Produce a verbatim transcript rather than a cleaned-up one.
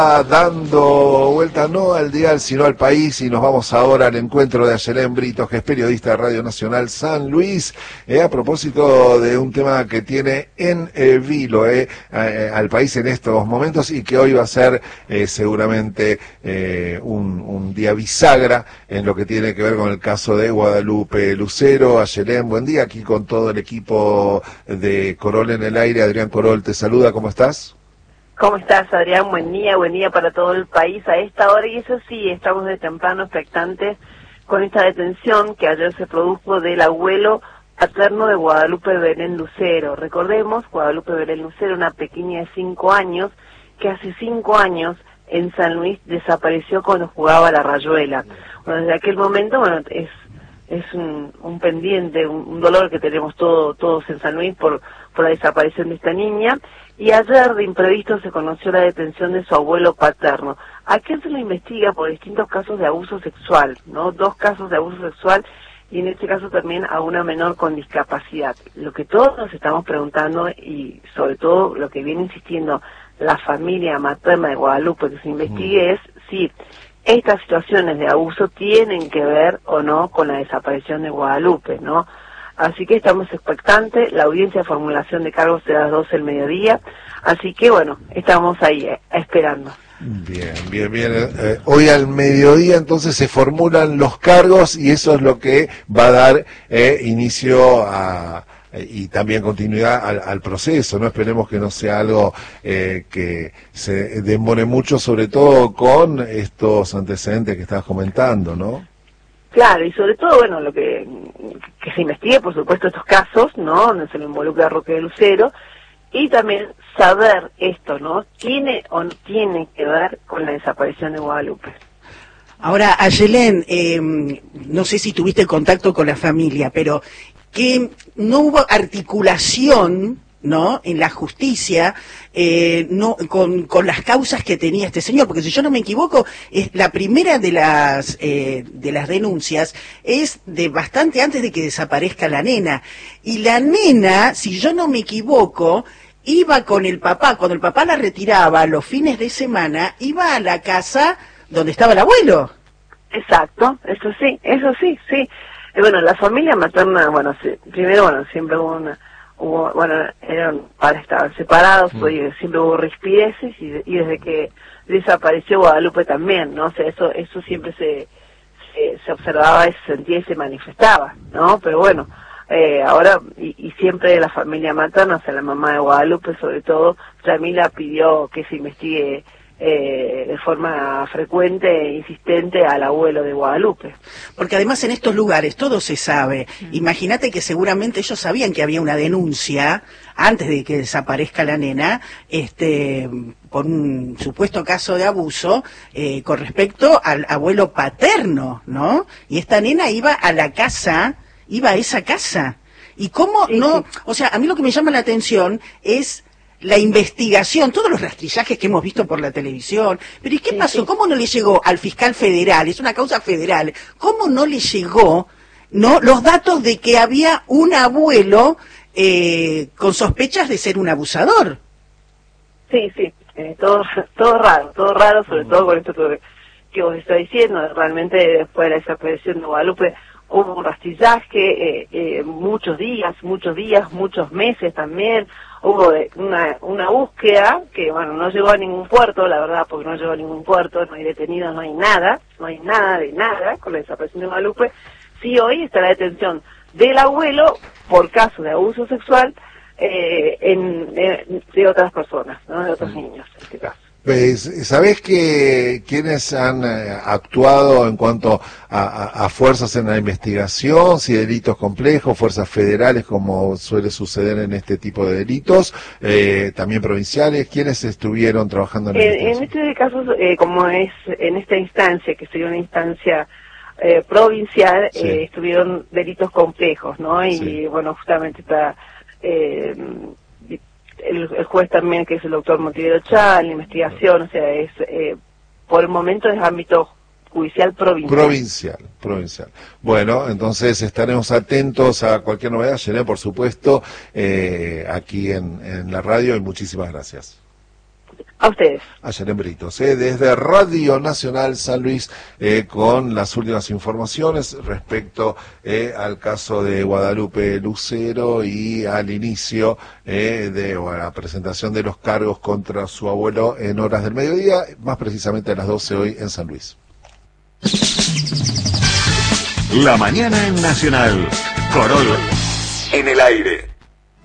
Dando vuelta no al dial sino al país, y nos vamos ahora al encuentro de Ayelén Britos, que es periodista de Radio Nacional San Luis, eh, a propósito de un tema que tiene en eh, vilo eh, eh, al país en estos momentos, y que hoy va a ser eh, seguramente eh, un, un día bisagra en lo que tiene que ver con el caso de Guadalupe Lucero. Ayelén, buen día, aquí con todo el equipo de Corol en el aire. Adrián Corol te saluda, ¿cómo estás? ¿Cómo estás, Adrián? Buen día, buen día para todo el país a esta hora. Y eso sí, estamos de temprano expectantes con esta detención que ayer se produjo del abuelo paterno de Guadalupe Belén Lucero. Recordemos, Guadalupe Belén Lucero, una pequeña de cinco años, que hace cinco años en San Luis desapareció cuando jugaba a la rayuela. Bueno, desde aquel momento, bueno, es es un, un pendiente, un, un dolor que tenemos todo, todos en San Luis por, por la desaparición de esta niña. Y ayer de imprevisto se conoció la detención de su abuelo paterno. ¿A quién se lo investiga? Por distintos casos de abuso sexual, ¿no? Dos casos de abuso sexual, y en este caso también a una menor con discapacidad. Lo que todos nos estamos preguntando, y sobre todo lo que viene insistiendo la familia materna de Guadalupe que se investigue, mm. es si estas situaciones de abuso tienen que ver o no con la desaparición de Guadalupe, ¿no? Así que estamos expectantes. La audiencia de formulación de cargos será a las doce del mediodía, así que bueno, estamos ahí eh, esperando. Bien, bien, bien. Eh, hoy al mediodía entonces se formulan los cargos, y eso es lo que va a dar eh, inicio a... y también continuidad al, al proceso, ¿no? Esperemos que no sea algo eh, que se demore mucho, sobre todo con estos antecedentes que estabas comentando, ¿no? Claro, y sobre todo, bueno, lo que, que se investigue, por supuesto, estos casos, ¿no? Donde se le involucra a Roque de Lucero, y también saber esto, ¿no? ¿Tiene o no tiene que ver con la desaparición de Guadalupe? Ahora, Ayelén, eh, no sé si tuviste contacto con la familia, pero que no hubo articulación, ¿no?, en la justicia, eh, no con, con las causas que tenía este señor, porque si yo no me equivoco, es la primera de las eh, de las denuncias es de bastante antes de que desaparezca la nena, y la nena, si yo no me equivoco, iba con el papá, cuando el papá la retiraba los fines de semana, iba a la casa donde estaba el abuelo. Exacto, eso sí, eso sí, sí. Y bueno, la familia materna, bueno, sí, primero, bueno, siempre hubo una, hubo, bueno, eran padres, estaban separados, mm. pues, siempre hubo rispideces, y, y desde que desapareció Guadalupe también, ¿no? O sea, eso, eso siempre se, se, se observaba, se sentía y se manifestaba, ¿no? Pero bueno, eh, ahora, y, y siempre la familia materna, o sea, la mamá de Guadalupe, sobre todo, Yamila pidió que se investigue Eh, de forma frecuente e insistente al abuelo de Guadalupe. Porque además en estos lugares todo se sabe. Mm. Imagínate que seguramente ellos sabían que había una denuncia antes de que desaparezca la nena, este, por un supuesto caso de abuso eh, con respecto al abuelo paterno, ¿no? Y esta nena iba a la casa, iba a esa casa. ¿Y cómo sí, no? Sí. O sea, a mí lo que me llama la atención es la investigación, todos los rastrillajes que hemos visto por la televisión. Pero ¿y qué sí, pasó? Sí. ¿Cómo no le llegó al fiscal federal? Es una causa federal. ¿Cómo no le llegó, no, los datos de que había un abuelo eh, con sospechas de ser un abusador? Sí, sí, eh, todo, todo raro, todo raro, sobre todo con esto que, que vos estás diciendo. Realmente después de la desaparición de Guadalupe hubo un rastrillaje, eh, eh, muchos días, muchos días, muchos meses también. Hubo una, una búsqueda que, bueno, no llegó a ningún puerto, la verdad, porque no llegó a ningún puerto, no hay detenidos, no hay nada, no hay nada de nada con la desaparición de Guadalupe. Sí, hoy está la detención del abuelo por caso de abuso sexual eh, en, de, de otras personas, ¿no? De otros niños, en este caso. Pues, ¿sabés que quiénes han eh, actuado en cuanto a, a, a fuerzas en la investigación, si delitos complejos, fuerzas federales como suele suceder en este tipo de delitos, eh, también provinciales? ¿Quiénes estuvieron trabajando en, en, en este caso? Eh, como es en esta instancia, que sería una instancia eh, provincial, sí. eh, estuvieron delitos complejos, ¿no? Y sí. bueno, justamente está... Eh, El, el juez también, que es el doctor Montivero Chá, la investigación, o sea, es eh, por el momento es ámbito judicial provincial. Provincial, provincial. Bueno, entonces estaremos atentos a cualquier novedad, Ayelén, por supuesto, eh, aquí en, en la radio, y muchísimas gracias. A ustedes. A Yelén Britos, eh, desde Radio Nacional San Luis, eh, con las últimas informaciones respecto eh, al caso de Guadalupe Lucero y al inicio eh, de bueno, la presentación de los cargos contra su abuelo en horas del mediodía, más precisamente a las doce hoy en San Luis. La mañana en Nacional, Corol en el aire.